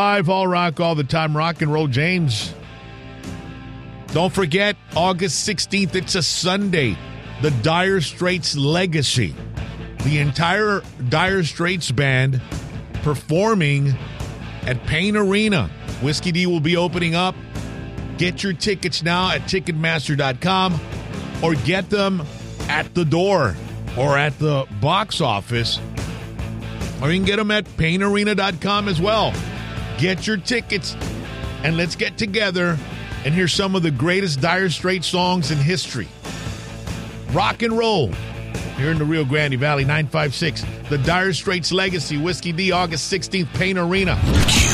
Live, all rock, all the time, rock and roll. James, don't forget, August 16th, it's a Sunday, the Dire Straits Legacy. The entire Dire Straits band performing at Payne Arena. Whiskey D will be opening up. Get your tickets now at Ticketmaster.com or get them at the door or at the box office. Or you can get them at PayneArena.com as well. Get your tickets and let's get together and hear some of the greatest Dire Straits songs in history. Rock and roll here in the Rio Grande Valley. 956, the Dire Straits Legacy, Whiskey D, August 16th, Payne Arena.